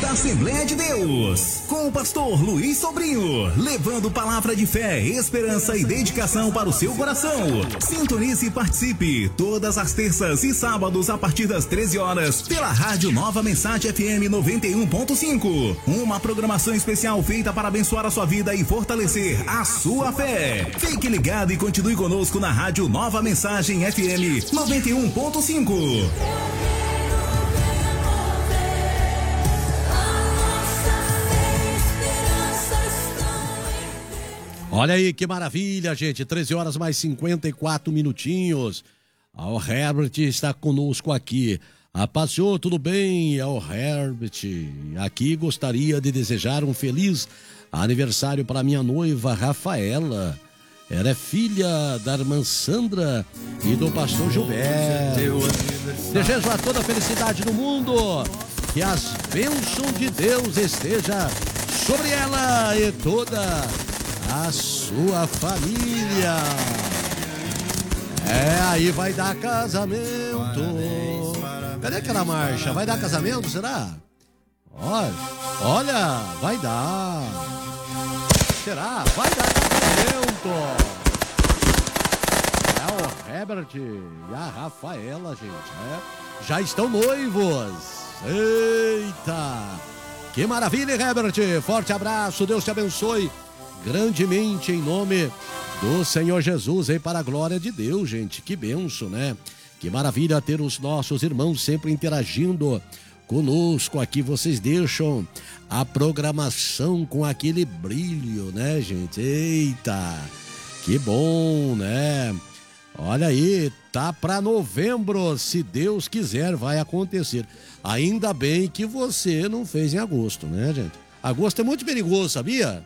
da Assembleia de Deus, com o pastor Luiz Sobrinho, levando palavra de fé, esperança e dedicação para o seu coração. Sintonize e participe todas as terças e sábados a partir das 13 horas pela Rádio Nova Mensagem FM 91.5. Uma programação especial feita para abençoar a sua vida e fortalecer a sua fé. Fique ligado e continue conosco na Rádio Nova Mensagem FM 91.5. Olha aí que maravilha, gente. 13 horas mais 54 minutinhos. O Herbert está conosco aqui. A paz, senhor, tudo bem? É o Herbert. Aqui gostaria de desejar um feliz aniversário para minha noiva Rafaela. Ela é filha da irmã Sandra e do pastor Gilberto. Desejo a toda a felicidade do mundo. Que as bênçãos de Deus estejam sobre ela e toda a sua família. Aí vai dar casamento. Cadê aquela marcha? Vai dar casamento, será? Olha, vai dar. Será? Vai dar casamento. O Herbert e a Rafaela, gente, já estão noivos. Eita! Que maravilha, Herbert. Forte abraço, Deus te abençoe grandemente em nome do Senhor Jesus, e para a glória de Deus, gente. Que bênção, né? Que maravilha ter os nossos irmãos sempre interagindo conosco aqui. Vocês deixam a programação com aquele brilho, né, gente? Eita, que bom, né? Olha aí, tá para novembro, se Deus quiser, vai acontecer. Ainda bem que você não fez em agosto, né, gente? Agosto é muito perigoso, sabia?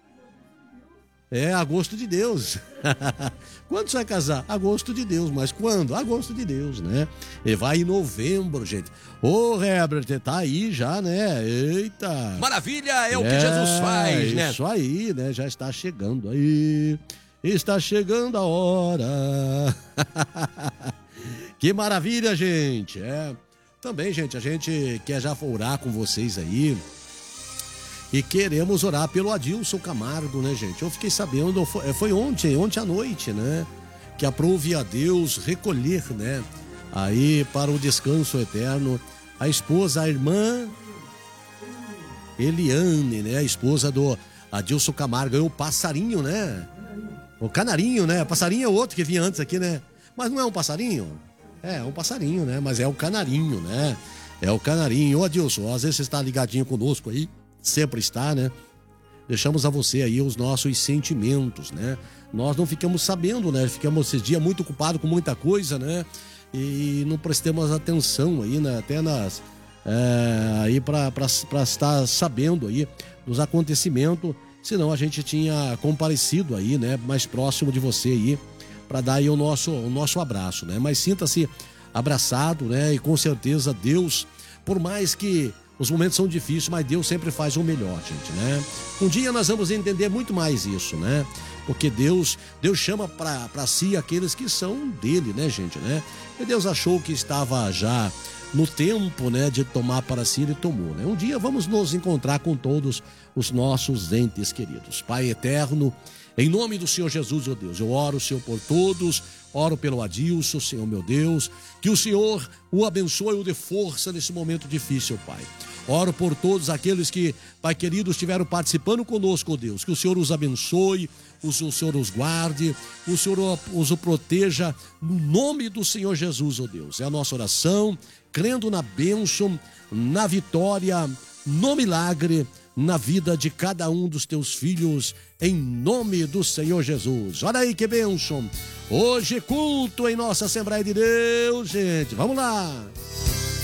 É, agosto de Deus. Quando você vai casar? Agosto de Deus. Mas quando? Agosto de Deus, né? E vai em novembro, gente. Ô, Herbert, tá aí já, né? Eita. Maravilha, é o que Jesus faz, né? Isso aí, né? Já está chegando aí. Está chegando a hora. Que maravilha, gente. Também, gente, a gente quer já orar com vocês aí. E queremos orar pelo Adilson Camargo, né, gente? Eu fiquei sabendo, foi ontem à noite, né? Que aprove a Deus recolher, né? Aí para o descanso eterno, a esposa, a irmã Eliane, né? A esposa do Adilson Camargo, o passarinho, né? O canarinho, né? O passarinho é outro que vinha antes aqui, né? Mas não é um passarinho? É um passarinho, né? Mas é o canarinho, né? É o canarinho. Ô, Adilson, às vezes você está ligadinho conosco aí. Sempre está, né? Deixamos a você aí os nossos sentimentos, né? Nós não ficamos sabendo, né? Ficamos esses dias muito ocupados com muita coisa, né? E não prestamos atenção aí, né? Até nas... aí para estar sabendo aí dos acontecimentos, senão a gente tinha comparecido aí, né? Mais próximo de você aí, para dar aí o nosso abraço, né? Mas sinta-se abraçado, né? E com certeza Deus, por mais que os momentos são difíceis, mas Deus sempre faz o melhor, gente, né? Um dia nós vamos entender muito mais isso, né? Porque Deus chama para si aqueles que são dele, né, gente, né? E Deus achou que estava já no tempo, né, de tomar para si, ele tomou, né? Um dia vamos nos encontrar com todos os nossos entes queridos. Pai eterno, em nome do Senhor Jesus, ó Deus, eu oro, Senhor, por todos, oro pelo Adilson, Senhor meu Deus, que o Senhor o abençoe e o dê força nesse momento difícil, Pai. Oro por todos aqueles que, Pai querido, estiveram participando conosco, ó Deus, que o Senhor os abençoe, o Senhor os guarde, o Senhor os proteja, no nome do Senhor Jesus, ó Deus. É a nossa oração, crendo na bênção, na vitória, no milagre, na vida de cada um dos teus filhos, em nome do Senhor Jesus. Olha aí que bênção. Hoje culto em nossa Assembleia de Deus, gente. Vamos lá.